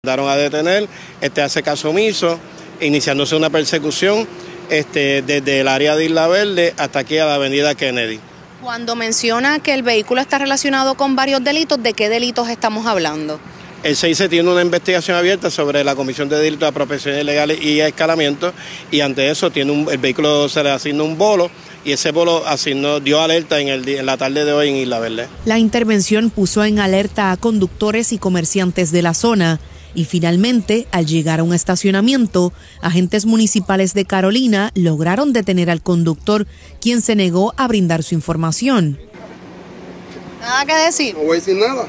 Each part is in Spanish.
Mandaron a detener, hace caso omiso, iniciándose una persecución desde el área de Isla Verde hasta aquí a la avenida Kennedy. Cuando menciona que el vehículo está relacionado con varios delitos, ¿de qué delitos estamos hablando? El 6 tiene una investigación abierta sobre la comisión de delitos de apropiación ilegal y escalamiento, y ante eso el vehículo se le asigna un bolo, y ese bolo dio alerta en la tarde de hoy en Isla Verde. La intervención puso en alerta a conductores y comerciantes de la zona. Y finalmente, al llegar a un estacionamiento, agentes municipales de Carolina lograron detener al conductor, quien se negó a brindar su información. ¿Nada que decir? No voy a decir nada.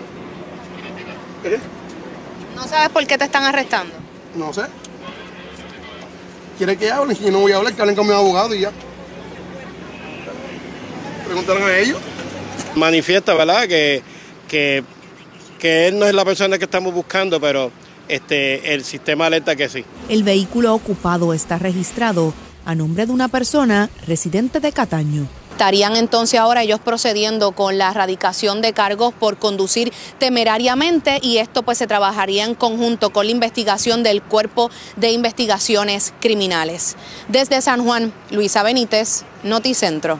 ¿No sabes por qué te están arrestando? No sé. ¿Quieren que hablen? Yo no voy a hablar, que hablen con mi abogado y ya. Preguntaron a ellos. Manifiesta, ¿verdad?, que él no es la persona que estamos buscando, pero el sistema alerta que sí. El vehículo ocupado está registrado a nombre de una persona residente de Cataño. Estarían entonces ahora ellos procediendo con la erradicación de cargos por conducir temerariamente, y esto pues se trabajaría en conjunto con la investigación del Cuerpo de Investigaciones Criminales. Desde San Juan, Luisa Benítez, Noticentro.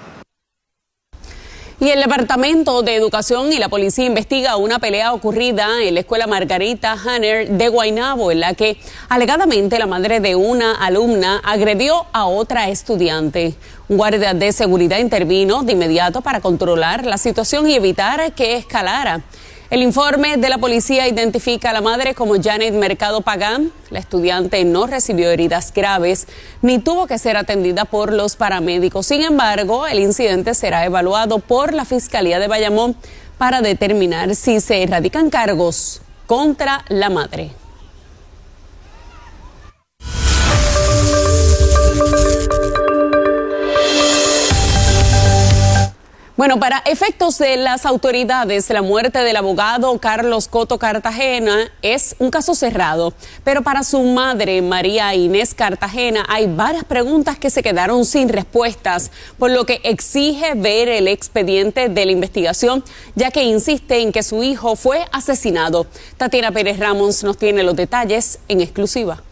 Y el Departamento de Educación y la policía investiga una pelea ocurrida en la escuela Margarita Hanner de Guaynabo, en la que alegadamente la madre de una alumna agredió a otra estudiante. Un guardia de seguridad intervino de inmediato para controlar la situación y evitar que escalara. El informe de la policía identifica a la madre como Janet Mercado Pagán. La estudiante no recibió heridas graves ni tuvo que ser atendida por los paramédicos. Sin embargo, el incidente será evaluado por la Fiscalía de Bayamón para determinar si se erradican cargos contra la madre. Bueno, para efectos de las autoridades, la muerte del abogado Carlos Coto Cartagena es un caso cerrado, pero para su madre, María Inés Cartagena, hay varias preguntas que se quedaron sin respuestas, por lo que exige ver el expediente de la investigación, ya que insiste en que su hijo fue asesinado. Tatiana Pérez Ramos nos tiene los detalles en exclusiva.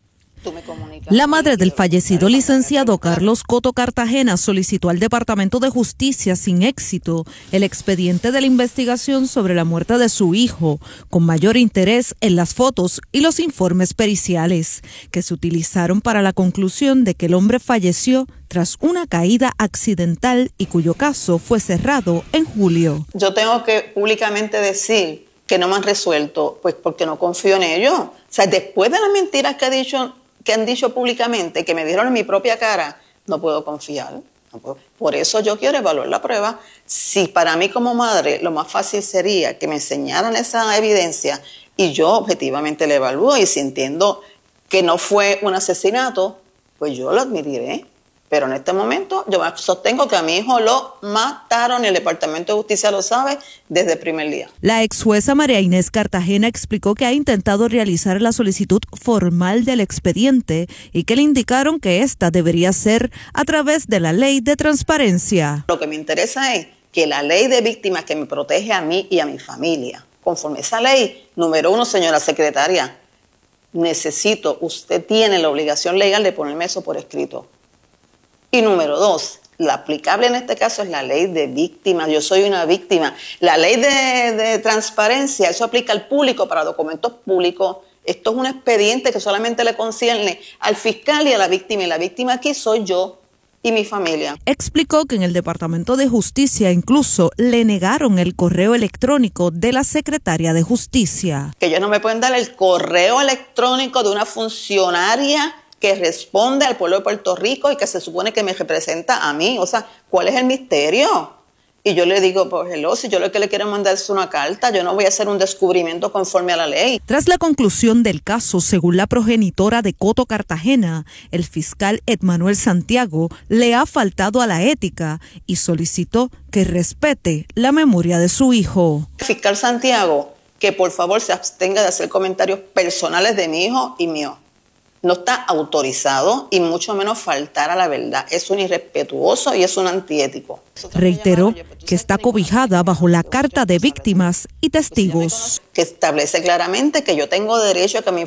La madre del fallecido licenciado Carlos Coto Cartagena solicitó al Departamento de Justicia sin éxito el expediente de la investigación sobre la muerte de su hijo, con mayor interés en las fotos y los informes periciales que se utilizaron para la conclusión de que el hombre falleció tras una caída accidental y cuyo caso fue cerrado en julio. Yo tengo que públicamente decir que no me han resuelto, pues porque no confío en ellos. O sea, después de las mentiras que han dicho públicamente, que me dieron en mi propia cara, no puedo confiar. No puedo. Por eso yo quiero evaluar la prueba. Si para mí como madre lo más fácil sería que me enseñaran esa evidencia y yo objetivamente la evalúo, y si entiendo que no fue un asesinato, pues yo lo admitiré. Pero en este momento yo sostengo que a mi hijo lo mataron y el Departamento de Justicia lo sabe desde el primer día. La ex jueza María Inés Cartagena explicó que ha intentado realizar la solicitud formal del expediente y que le indicaron que esta debería ser a través de la ley de transparencia. Lo que me interesa es que la ley de víctimas que me protege a mí y a mi familia, conforme esa ley, número 1, señora secretaria, usted tiene la obligación legal de ponerme eso por escrito. Y número 2, la aplicable en este caso es la ley de víctimas. Yo soy una víctima. La ley de transparencia, eso aplica al público para documentos públicos. Esto es un expediente que solamente le concierne al fiscal y a la víctima. Y la víctima aquí soy yo y mi familia. Explicó que en el Departamento de Justicia incluso le negaron el correo electrónico de la secretaria de Justicia. Que ellos no me pueden dar el correo electrónico de una funcionaria que responde al pueblo de Puerto Rico y que se supone que me representa a mí. O sea, ¿cuál es el misterio? Y yo le digo, pues hello, si yo lo que le quiero mandar es una carta, yo no voy a hacer un descubrimiento conforme a la ley. Tras la conclusión del caso, según la progenitora de Coto Cartagena, el fiscal Edmanuel Santiago le ha faltado a la ética y solicitó que respete la memoria de su hijo. Fiscal Santiago, que por favor se abstenga de hacer comentarios personales de mi hijo y mío. no está autorizado y mucho menos faltar a la verdad. Es un irrespetuoso y es un antiético. Reiteró que está cobijada bajo la Carta de Víctimas y Testigos, que establece claramente que yo tengo derecho a que mi